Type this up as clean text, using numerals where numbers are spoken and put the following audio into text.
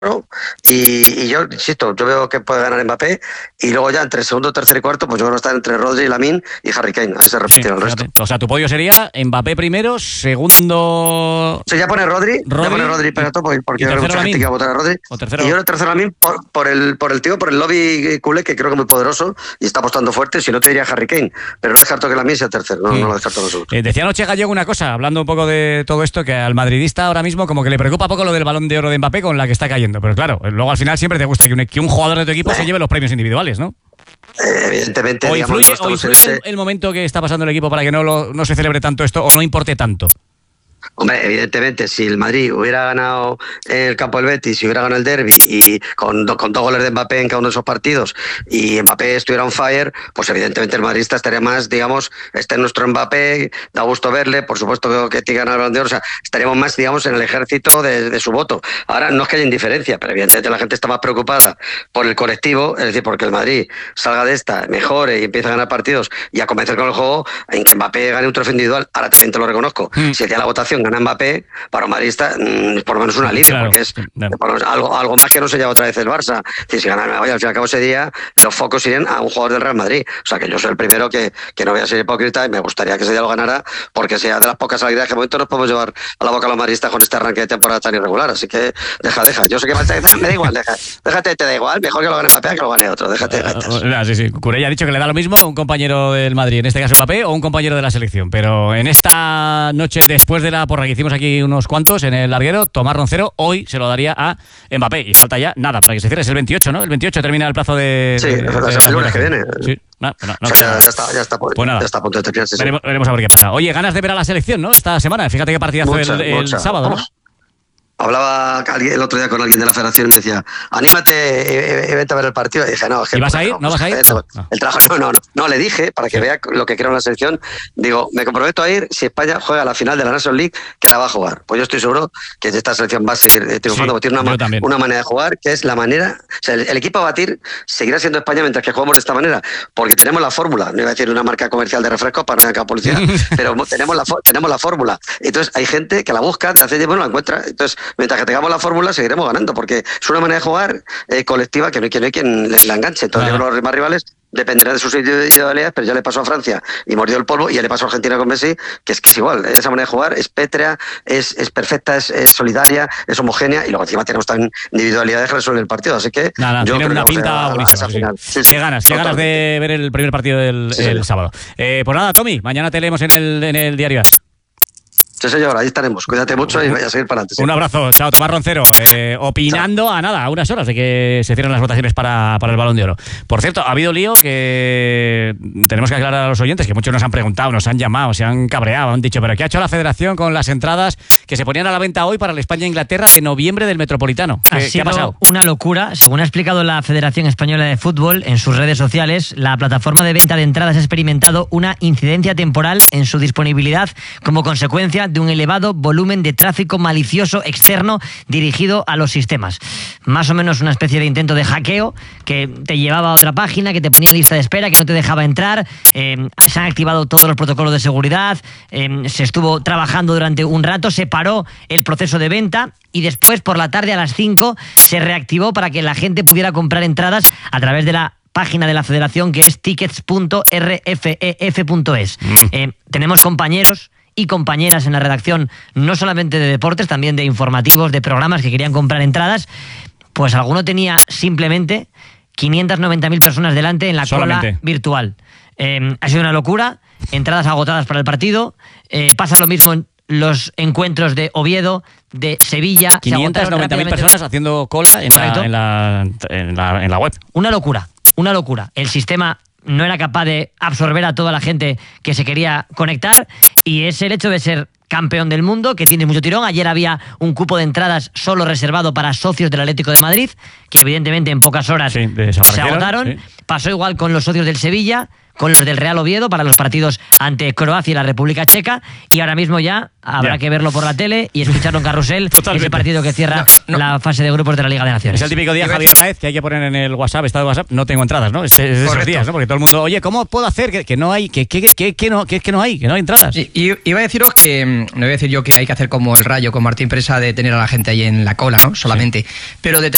y yo insisto, yo veo que puede ganar Mbappé, y luego ya entre segundo, tercer y cuarto, pues yo creo que está entre Rodri, Lamine y Harry Kane. Ahí se repartirá el resto. O sea, tu podio sería Mbappé primero, segundo... Sí, ya pone Rodri Pegato, porque yo creo que mucha gente que va a votar a Rodri. Y yo el tercero Lamine por el lobby culé, que creo que es muy poderoso y está apostando fuerte. Si no, te diría Harry Kane, pero no descarto que Lamine sea tercero, no lo descarto nosotros. Decía anoche Gallego una cosa, hablando un poco de todo esto, que al madridista ahora mismo como que le preocupa poco lo del Balón de Oro de Mbappé con la que está cayendo, pero claro, luego al final siempre te gusta que un jugador de tu equipo se lleve los premios individuales, ¿no? Evidentemente. ¿O influye el momento que está pasando el equipo para que no se celebre tanto esto o no importe tanto? Hombre, evidentemente, si el Madrid hubiera ganado el campo del Betis, si hubiera ganado el derbi y con dos goles de Mbappé en cada uno de esos partidos y Mbappé estuviera on fire, pues evidentemente el madridista estaría más, digamos, este es nuestro Mbappé, da gusto verle, por supuesto que tiene que ganar el Balón de Oro, o sea, estaríamos más, digamos, en el ejército de su voto. Ahora no es que haya indiferencia, pero evidentemente la gente está más preocupada por el colectivo, es decir, porque el Madrid salga de esta, mejore y empiece a ganar partidos y a convencer con el juego en que Mbappé gane un trofeo individual. Ahora también te lo reconozco, si hacía la votación gana Mbappé, para un madridista por lo menos un alivio, claro, porque es algo más que no se lleva otra vez el Barça. Si ganan, al fin y al cabo ese día los focos irían a un jugador del Real Madrid. O sea que yo soy el primero que no voy a ser hipócrita y me gustaría que ese día lo ganara, porque sea de las pocas alegrías que de momento nos podemos llevar a la boca a los madridistas con este arranque de temporada tan irregular. Así que deja. Yo sé que me da igual, déjate, te da igual, mejor que lo gane Mbappé que lo gane otro. Déjate. Sí. Curella ha dicho que le da lo mismo a un compañero del Madrid, en este caso Mbappé, o un compañero de la selección. Pero en esta noche, después de la porra que hicimos aquí unos cuantos en el larguero, Tomás Roncero hoy se lo daría a Mbappé y falta ya nada para que se cierre. Es el 28, ¿no? El 28 termina el plazo de... Sí, el lunes que viene. Sí. Ya está pues nada. Ya está a punto de terminar. Veremos a ver qué pasa. Oye, ganas de ver a la selección, ¿no? Esta semana. Fíjate qué partidazo el sábado, ¿no? Hablaba el otro día con alguien de la federación y me decía, anímate y vete a ver el partido. Y dije, no. ¿Y vas a ir? ¿No vas a ir? El trabajo, no, le dije, para que vea lo que quiero en la selección, digo, me comprometo a ir si España juega la final de la National League, que la va a jugar. Pues yo estoy seguro que esta selección va a seguir triunfando, porque tiene una manera de jugar, que es la manera, o sea, el equipo a batir seguirá siendo España mientras que jugamos de esta manera, porque tenemos la fórmula, no iba a decir una marca comercial de refrescos para no ir a publicidad, pero tenemos la fórmula. Entonces hay gente que la busca, hace tiempo no la encuentra. Entonces, mientras que tengamos la fórmula, seguiremos ganando, porque es una manera de jugar colectiva que no hay quien la enganche. Entonces, los demás rivales dependerán de sus individualidades, pero ya le pasó a Francia y mordió el polvo, y ya le pasó a Argentina con Messi, que es igual. Esa manera de jugar es pétrea, es perfecta, es solidaria, es homogénea, y luego encima tenemos también individualidades que resuelven el partido. Así que yo tiene una pinta buenísima. Qué ganas de ver el primer partido del sábado. Pues nada, Tommy, mañana te leemos en el diario AS. Sí, señor, ahí estaremos. Cuídate mucho y vaya a seguir para adelante. ¿Sí? Un abrazo. Chao, Tomás Roncero. Opinando a unas horas de que se cierren las votaciones para el Balón de Oro. Por cierto, ha habido lío que tenemos que aclarar a los oyentes, que muchos nos han preguntado, nos han llamado, se han cabreado, han dicho, ¿pero qué ha hecho la Federación con las entradas que se ponían a la venta hoy para el España-Inglaterra de noviembre del Metropolitano? ¿Qué ha pasado? Una locura. Según ha explicado la Federación Española de Fútbol en sus redes sociales, la plataforma de venta de entradas ha experimentado una incidencia temporal en su disponibilidad como consecuencia de un elevado volumen de tráfico malicioso externo dirigido a los sistemas. Más o menos una especie de intento de hackeo que te llevaba a otra página, que te ponía en lista de espera, que no te dejaba entrar. Se han activado todos los protocolos de seguridad, se estuvo trabajando durante un rato, se paró el proceso de venta y después por la tarde a las 5 se reactivó para que la gente pudiera comprar entradas a través de la página de la Federación, que es tickets.rfef.es. Tenemos compañeros y compañeras en la redacción, no solamente de deportes, también de informativos, de programas que querían comprar entradas. Pues alguno tenía simplemente 590.000 personas delante en la cola virtual. Ha sido una locura, entradas agotadas para el partido. Pasa lo mismo en los encuentros de Oviedo, de Sevilla. 590.000 personas haciendo cola en la web. Una locura. El sistema no era capaz de absorber a toda la gente que se quería conectar, y es el hecho de ser campeón del mundo, que tiene mucho tirón. Ayer había un cupo de entradas solo reservado para socios del Atlético de Madrid, que evidentemente en pocas horas se agotaron. Sí. Pasó igual con los socios del Sevilla, con los del Real Oviedo para los partidos ante Croacia y la República Checa, y ahora mismo ya habrá que verlo por la tele y escucharlo en Carrusel. Ese partido que cierra la fase de grupos de la Liga de Naciones. Es el típico día, Javier Saez, que hay que poner en el WhatsApp, estado de WhatsApp, no tengo entradas, ¿no? Es de esos días, ¿no? Porque todo el mundo, oye, ¿cómo puedo hacer que no hay, que no hay entradas? Y iba a deciros que, no voy a decir yo que hay que hacer como el Rayo con Martín Presa de tener a la gente ahí en la cola, ¿no? Solamente. Sí. Pero de